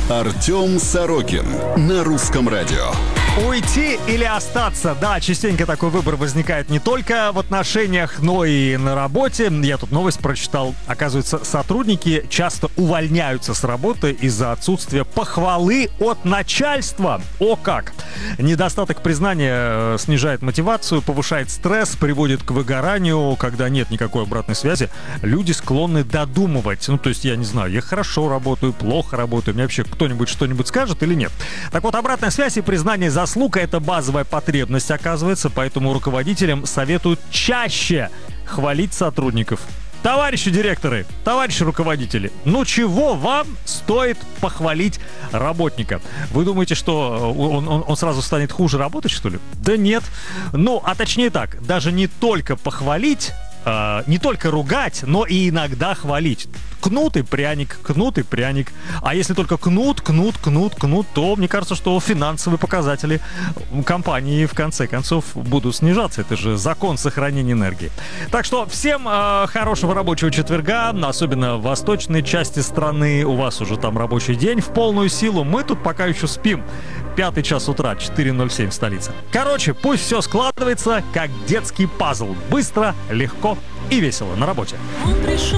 Артем Сорокин на Русском радио. Уйти или остаться? Да, частенько такой выбор возникает не только в отношениях, но и на работе. Я тут новость прочитал. Оказывается, сотрудники часто увольняются с работы из-за отсутствия похвалы от начальства. О как! Недостаток признания снижает мотивацию, повышает стресс, приводит к выгоранию. Когда нет никакой обратной связи, люди склонны додумывать. Ну, то есть, я не знаю, я хорошо работаю, плохо работаю. Мне вообще кто-нибудь что-нибудь скажет или нет? Так вот, обратная связь и признание заслуг — это базовая потребность, оказывается, поэтому руководителям советуют чаще хвалить сотрудников. Товарищи директоры, товарищи руководители, ну чего вам стоит похвалить работника? Вы думаете, что он сразу станет хуже работать, что ли? Да нет. Ну, а точнее так, даже не только похвалить, не только ругать, но и иногда хвалить. Кнут и пряник, кнут и пряник. А если только кнут, то мне кажется, что финансовые показатели компании в конце концов будут снижаться. Это же закон сохранения энергии. Так что всем хорошего рабочего четверга, особенно в восточной части страны. У вас уже там рабочий день в полную силу. Мы тут пока еще спим. 5 час утра, 4:07 столица. Короче, пусть все складывается как детский пазл. Быстро, легко и весело на работе.